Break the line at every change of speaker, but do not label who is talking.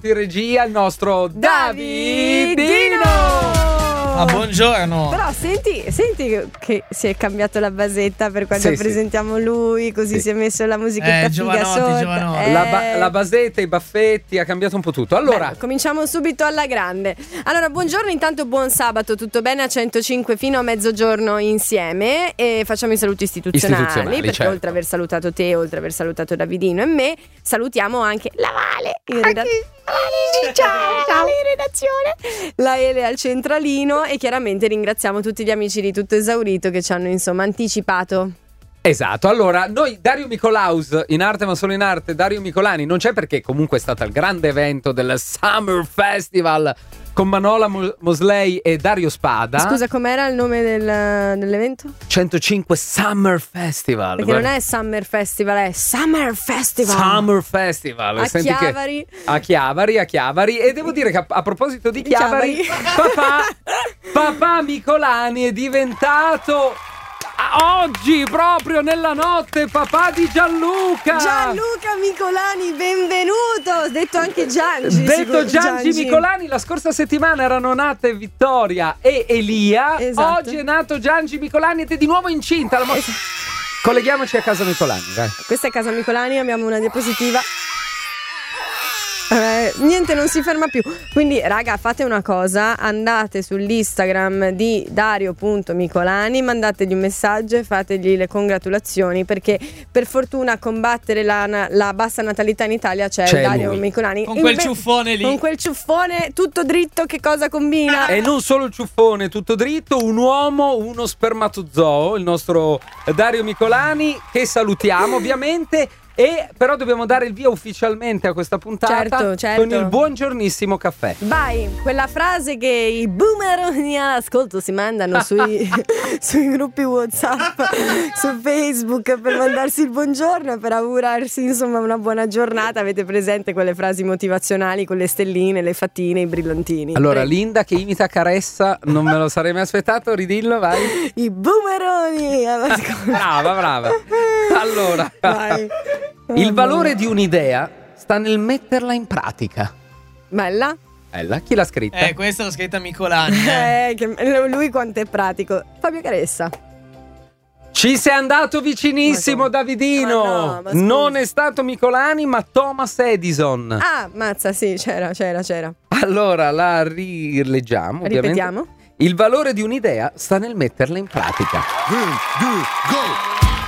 pronto in regia il nostro Davidino.
Ma buongiorno.
Però senti che si è cambiato la basetta per quando presentiamo lui, così si è messo la musichetta figa sotto.
La basetta, i baffetti, ha cambiato un po' tutto. Allora,
beh, cominciamo subito alla grande. Allora, buongiorno, intanto buon sabato, tutto bene a 105 fino a mezzogiorno insieme e facciamo i saluti istituzionali perché
certo.
oltre ad aver salutato te, oltre ad aver salutato Davidino e me, salutiamo anche la Vale in redazione. Ciao in redazione, la Ele al centralino e chiaramente ringraziamo tutti gli amici di Tutto Esaurito che ci hanno insomma anticipato.
Esatto, allora noi Dario Micolaus, in arte ma solo in arte, Dario Micolani non c'è perché comunque è stato il grande evento del Summer Festival con Manola Mosley e Dario Spada.
Scusa, com'era il nome dell'evento?
105 Summer Festival.
Perché non è Summer Festival, è Summer Festival.
Summer Festival.
A
Senti
Chiavari.
A Chiavari. E devo dire che a proposito di Chiavari, papà Micolani è diventato oggi, proprio nella notte, papà di Gianluca
Micolani, benvenuto. Detto anche Giangi.
Detto Giangi Micolani. La scorsa settimana erano nate Vittoria e Elia.
Esatto.
Oggi è nato Giangi Micolani ed è di nuovo incinta. Colleghiamoci a casa Micolani, vai.
Questa è casa Micolani, abbiamo una diapositiva. Niente, non si ferma più. Quindi raga, fate una cosa, andate sull'Instagram di Dario.Micolani, mandategli un messaggio e fategli le congratulazioni perché per fortuna a combattere la bassa natalità in Italia c'è Dario
lui.
Micolani
Con quel ciuffone lì.
Con quel ciuffone tutto dritto, che cosa combina?
E non solo il ciuffone tutto dritto, un uomo, uno spermatozoo, il nostro Dario Micolani, che salutiamo ovviamente. E però dobbiamo dare il via ufficialmente a questa puntata
certo.
con il buongiornissimo caffè.
Vai, quella frase che i boomer all'ascolto si mandano sui gruppi WhatsApp, su Facebook per mandarsi il buongiorno e per augurarsi insomma una buona giornata. Avete presente quelle frasi motivazionali con le stelline, le fattine, i brillantini?
Allora,
Prego.
Linda che imita Caressa, non me lo sarei mai aspettato, ridillo, vai.
I boomeroni
Brava. Allora,
vai.
Il valore di un'idea sta nel metterla in pratica.
Bella?
Chi l'ha scritta?
Questa l'ho scritta Micolani.
Lui quanto è pratico. Fabio Caressa.
Ci sei andato vicinissimo, Davidino.
Ma no,
non è stato Micolani, ma Thomas Edison.
Ah, mazza, sì, c'era.
Allora la rileggiamo.
Ripetiamo.
Ovviamente. Il valore di un'idea sta nel metterla in pratica.
1, 2, go!